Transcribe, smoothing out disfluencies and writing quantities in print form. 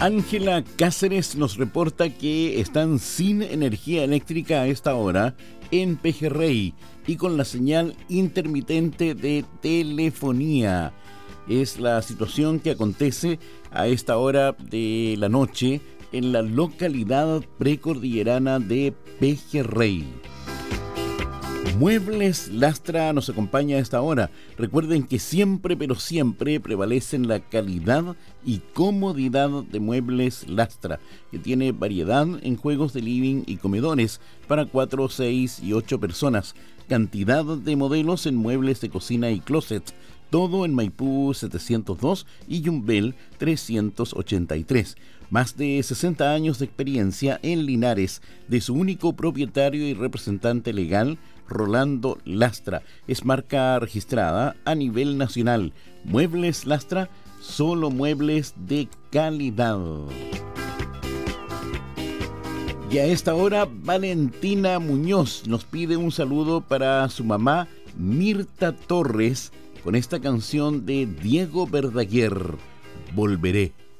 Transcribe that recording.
Ángela Cáceres nos reporta que están sin energía eléctrica a esta hora en Pejerrey y con la señal intermitente de telefonía. Es la situación que acontece a esta hora de la noche en la localidad precordillerana de Pejerrey. Muebles Lastra nos acompaña a esta hora. Recuerden que siempre, pero siempre prevalecen la calidad y comodidad de Muebles Lastra, que tiene variedad en juegos de living y comedores para 4, 6 y 8 personas. Cantidad de modelos en muebles de cocina y closet. Todo en Maipú 702 y Yumbel 383. Más de 60 años de experiencia en Linares, de su único propietario y representante legal, Rolando Lastra. Es marca registrada a nivel nacional. Muebles Lastra, solo muebles de calidad. Y a esta hora, Valentina Muñoz nos pide un saludo para su mamá, Mirta Torres, con esta canción de Diego Verdaguer, Volveré.